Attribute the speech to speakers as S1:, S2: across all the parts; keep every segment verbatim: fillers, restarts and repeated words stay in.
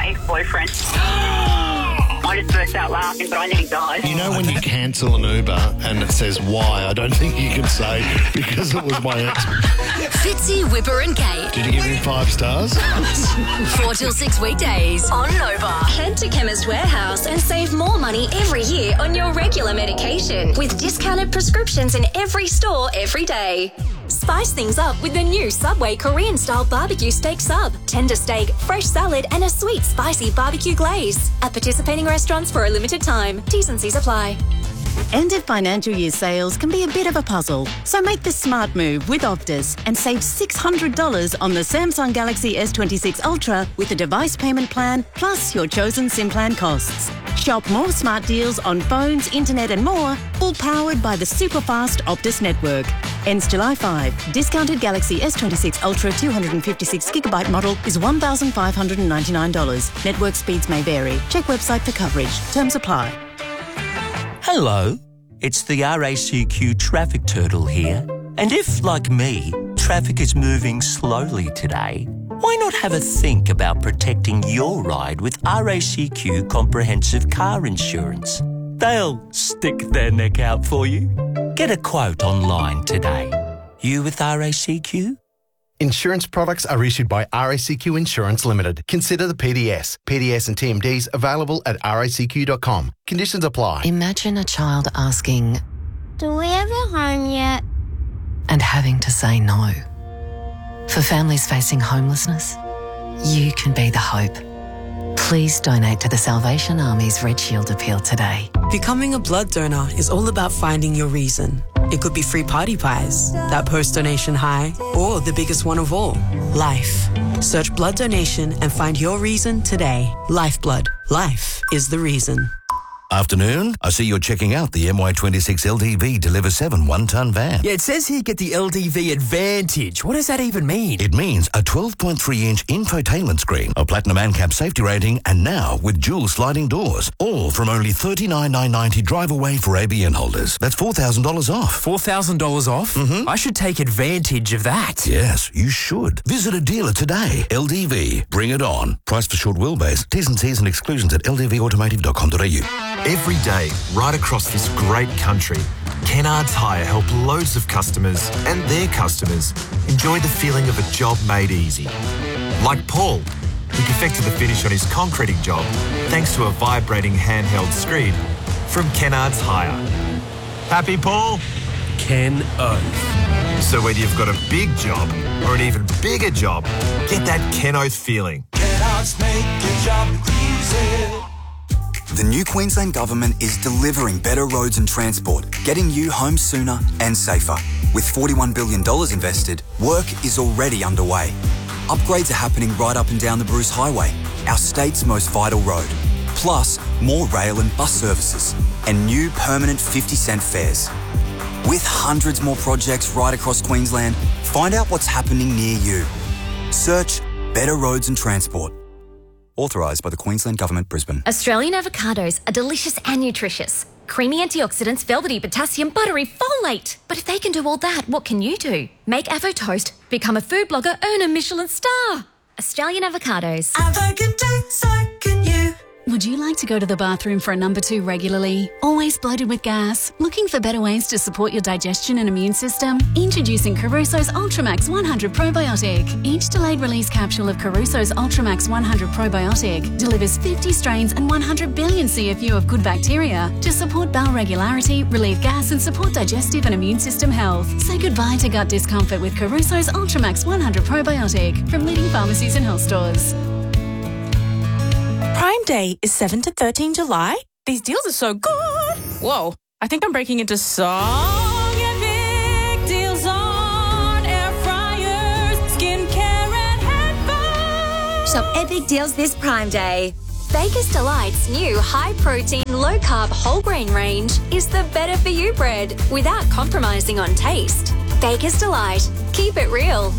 S1: my ex-boyfriend. I just burst out laughing, but I nearly died.
S2: You know when you cancel an Uber and it says why, I don't think you can say because it was my ex.
S3: Fitzy, Whipper and Kate.
S2: Did you give him five stars?
S3: Four till six weekdays on Nova. Head to Chemist Warehouse and save more money every year on your regular medication with discounted prescriptions in every store every day. Spice things up with the new Subway Korean-style barbecue steak sub. Tender steak, fresh salad and a sweet, spicy barbecue glaze. At participating restaurants for a limited time. T's and C's apply.
S4: End of financial year sales can be a bit of a puzzle, so make the smart move with Optus and save six hundred dollars on the Samsung Galaxy S twenty-six Ultra with a device payment plan plus your chosen SIM plan costs. Shop more smart deals on phones, internet and more, all powered by the super fast Optus network. Ends July fifth. Discounted Galaxy S twenty-six Ultra two hundred fifty-six gigabyte model is one thousand five hundred ninety-nine dollars. Network speeds may vary. Check website for coverage. Terms apply.
S5: Hello, it's the R A C Q Traffic Turtle here. And if, like me, traffic is moving slowly today, why not have a think about protecting your ride with R A C Q Comprehensive Car Insurance? They'll stick their neck out for you. Get a quote online today. You with R A C Q?
S6: Insurance products are issued by R A C Q Insurance Limited. Consider the P D S. P D S and T M Ds available at R A C Q dot com. Conditions apply.
S7: Imagine a child asking,
S8: "Do we have a home yet?"
S7: and having to say no. For families facing homelessness, you can be the hope. Please donate to the Salvation Army's Red Shield appeal today.
S9: Becoming a blood donor is all about finding your reason. It could be free party pies, that post-donation high, or the biggest one of all, life. Search blood donation and find your reason today. Lifeblood. Life is the reason.
S10: Afternoon. I see you're checking out the M Y twenty-six L D V Deliver seven one-ton van.
S11: Yeah, it says here get the L D V Advantage. What does that even mean?
S10: It means a twelve point three inch infotainment screen, a platinum ANCAP safety rating, and now with dual sliding doors. All from only thirty-nine thousand nine hundred ninety drive away for A B N holders. That's four thousand dollars off.
S11: four thousand dollars off?
S10: Mm-hmm.
S11: I should take advantage of that.
S10: Yes, you should. Visit a dealer today. L D V. Bring it on. Price for short wheelbase. T's and C's and exclusions at l d v automotive dot com dot a u.
S12: Every day, right across this great country, Kennards Hire help loads of customers and their customers enjoy the feeling of a job made easy. Like Paul, who perfected the finish on his concreting job thanks to a vibrating handheld screed from Kennards Hire. Happy, Paul?
S11: Ken Oath.
S12: So whether you've got a big job or an even bigger job, get that Ken Oath feeling.
S13: Kennards make your job easy.
S14: The new Queensland Government is delivering better roads and transport, getting you home sooner and safer. With forty-one billion dollars invested, work is already underway. Upgrades are happening right up and down the Bruce Highway, our state's most vital road. Plus, more rail and bus services, and new permanent fifty cent fares. With hundreds more projects right across Queensland, find out what's happening near you. Search Better Roads and Transport. Authorised by the Queensland Government, Brisbane.
S15: Australian avocados are delicious and nutritious. Creamy antioxidants, velvety potassium, buttery folate. But if they can do all that, what can you do? Make Avo Toast, become a food blogger, earn a Michelin star. Australian avocados.
S16: Avo can do, so can you.
S17: Would you like to go to the bathroom for a number two regularly? Always bloated with gas? Looking for better ways to support your digestion and immune system? Introducing Caruso's Ultramax one hundred Probiotic. Each delayed release capsule of Caruso's Ultramax one hundred Probiotic delivers fifty strains and one hundred billion C F U of good bacteria to support bowel regularity, relieve gas and support digestive and immune system health. Say goodbye to gut discomfort with Caruso's Ultramax one hundred Probiotic from leading pharmacies and health stores.
S18: Prime Day is seventh to thirteenth July. These deals are so good. Whoa, I think I'm breaking into song epic deals on air fryers, skincare and headphones.
S3: Shop epic deals this Prime Day. Baker's Delight's new high-protein, low-carb whole grain range is the better for you bread without compromising on taste. Baker's Delight. Keep it real.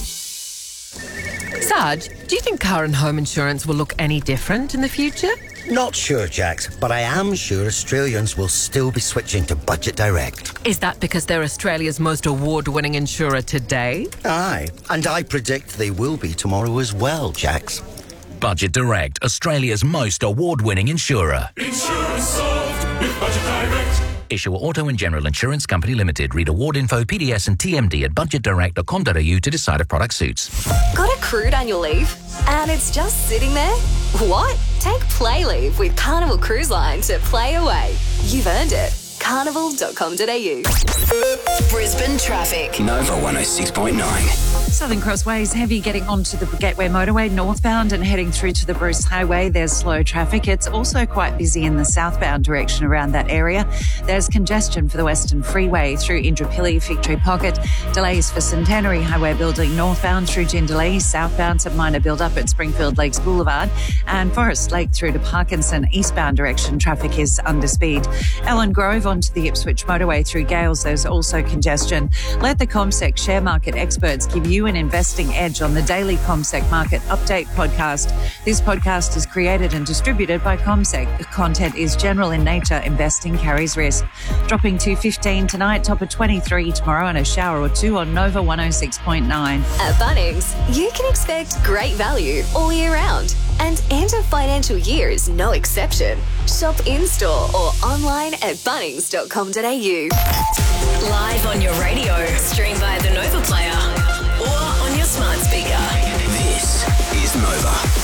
S19: Sarge, do you think car and home insurance will look any different in the future?
S20: Not sure, Jax, but I am sure Australians will still be switching to Budget Direct.
S19: Is that because they're Australia's most award-winning insurer today?
S20: Aye, and I predict they will be tomorrow as well, Jax.
S21: Budget Direct, Australia's most award-winning insurer.
S13: Insurance solved with Budget Direct.
S21: Issuer Auto and General Insurance Company Limited. Read award info, P D S and T M D at budget direct dot com dot a u to decide if product suits.
S3: Got accrued annual leave? And it's just sitting there? What? Take Play Leave with Carnival Cruise Line to play away. You've earned it. carnival dot com dot a u. Brisbane traffic.
S22: Nova one oh six point nine.
S23: Southern Cross Way is heavy getting onto the Gateway Motorway northbound and heading through to the Bruce Highway. There's slow traffic. It's also quite busy in the southbound direction around that area. There's congestion for the Western Freeway through Indooroopilly, Fig Tree Pocket. Delays for Centenary Highway building northbound through Jindalee. Southbound, some minor build-up at Springfield Lakes Boulevard. And Forest Lake through to Parkinson. Eastbound direction traffic is under speed. Ellen Grove onto the Ipswich Motorway through Gales. There's also congestion. Let the CommSec share market experts give you an investing edge on the daily CommSec Market Update podcast. This podcast is created and distributed by CommSec. The content is general in nature. Investing carries risk. Dropping to fifteen tonight, top of twenty-three tomorrow, and a shower or two on Nova one oh six point nine.
S3: At Bunnings, you can expect great value all year round. And end of financial year is no exception. Shop in-store or online at bunnings dot com dot a u.
S24: Live on your radio, stream via the Nova Player or on your smart speaker.
S22: This is Nova.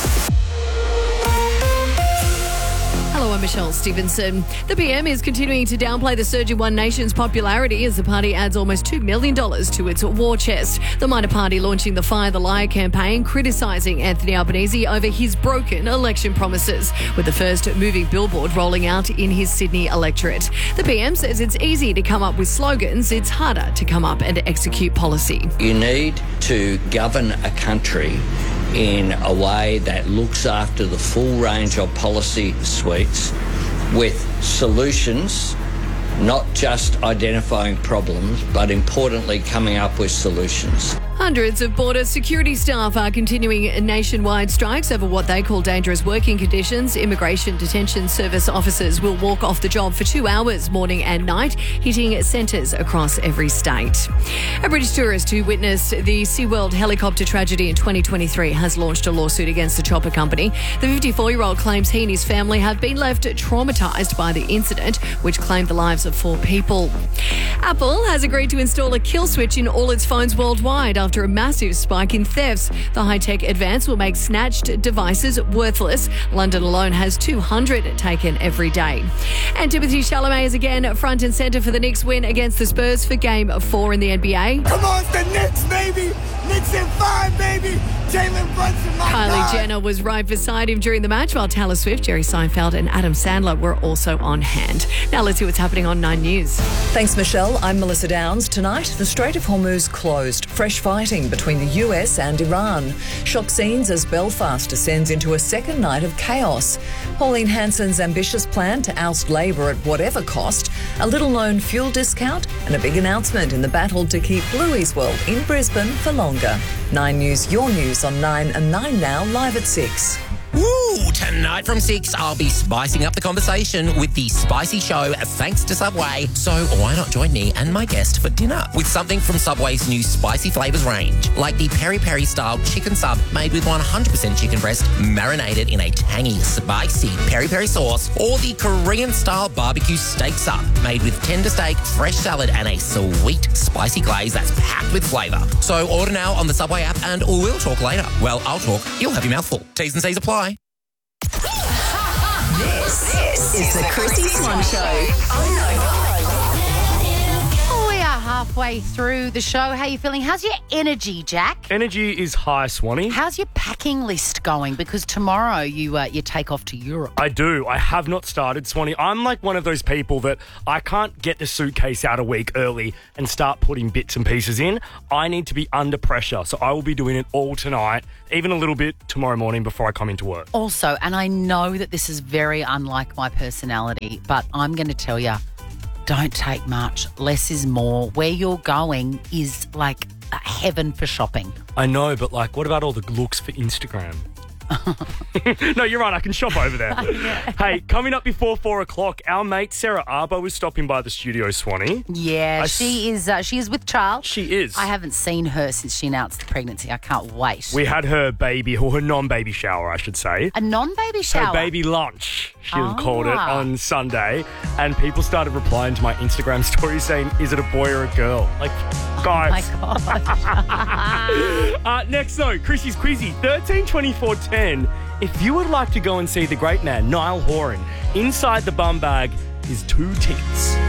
S25: Hello, I'm Michelle Stevenson. The P M is continuing to downplay the surge in One Nation's popularity as the party adds almost two million dollars to its war chest. The minor party launching the Fire the Liar campaign, criticising Anthony Albanese over his broken election promises, with the first moving billboard rolling out in his Sydney electorate. The P M says it's easy to come up with slogans, it's harder to come up and execute policy.
S26: You need to govern a country in a way that looks after the full range of policy suites with solutions, not just identifying problems, but importantly coming up with solutions.
S25: Hundreds of border security staff are continuing nationwide strikes over what they call dangerous working conditions. Immigration Detention Service officers will walk off the job for two hours morning and night, hitting centres across every state. A British tourist who witnessed the SeaWorld helicopter tragedy in twenty twenty-three has launched a lawsuit against the chopper company. The fifty-four-year-old claims he and his family have been left traumatised by the incident, which claimed the lives of four people. Apple has agreed to install a kill switch in all its phones worldwide after a massive spike in thefts. The high-tech advance will make snatched devices worthless. London alone has two hundred taken every day. And Timothée Chalamet is again front and centre for the Knicks win against the Spurs for Game four in the N B A.
S13: Come on, it's the Knicks, baby! Knicks in five, baby! Jalen Brunson, my
S25: Kylie
S13: God.
S25: Jenner was right beside him during the match, while Taylor Swift, Jerry Seinfeld and Adam Sandler were also on hand. Now let's see what's happening on Nine News.
S27: Thanks, Michelle. I'm Melissa Downs. Tonight, the Strait of Hormuz closed. Fresh fighting between the U S and Iran. Shock scenes as Belfast descends into a second night of chaos. Pauline Hanson's ambitious plan to oust Labor at whatever cost, a little-known fuel discount, and a big announcement in the battle to keep Bluey's World in Brisbane for longer. Nine News, your news on nine and nine now, live at six.
S11: Ooh, tonight from six, I'll be spicing up the conversation with the Spicy Show thanks to Subway. So why not join me and my guest for dinner with something from Subway's new spicy flavours range, like the Peri Peri style chicken sub made with one hundred percent chicken breast marinated in a tangy, spicy peri peri sauce, or the Korean style barbecue steak sub made with tender steak, fresh salad and a sweet spicy glaze that's packed with flavour. So order now on the Subway app and we'll talk later. Well, I'll talk, you'll have your mouth full. T's and C's apply.
S24: This, this is the Chrissy Swan Show on Nova.
S28: We are halfway through the show. How are you feeling? How's your energy, Jack?
S29: Energy is high, Swanee.
S28: How's your packing list going? Because tomorrow you uh, you take off to Europe.
S29: I do. I have not started, Swanee. I'm like one of those people that I can't get the suitcase out a week early and start putting bits and pieces in. I need to be under pressure, so I will be doing it all tonight, even a little bit tomorrow morning before I come into work.
S28: Also, and I know that this is very unlike my personality, but I'm going to tell you, don't take much. Less is more. Where you're going is like heaven for shopping.
S29: I know, but like, what about all the looks for Instagram? No, you're right. I can shop over there.
S28: Yeah.
S29: Hey, coming up before four o'clock, our mate Sarah Arbo is stopping by the studio, Swanee.
S28: Yeah,
S29: I
S28: she is. Uh, she is with child.
S29: She is.
S28: I haven't seen her since she announced the pregnancy. I can't wait.
S29: We had her baby, or her non-baby shower, I should say.
S28: A non-baby shower.
S29: Her baby lunch, she
S28: Ah.
S29: called it, on Sunday. And people started replying to my Instagram story saying, is it a boy or a girl? Like, guys.
S28: Oh my God.
S29: uh, next, though, Chrissy's Quizzy, thirteen twenty-four ten. If you would like to go and see the great man, Niall Horan, inside the bum bag is two tickets.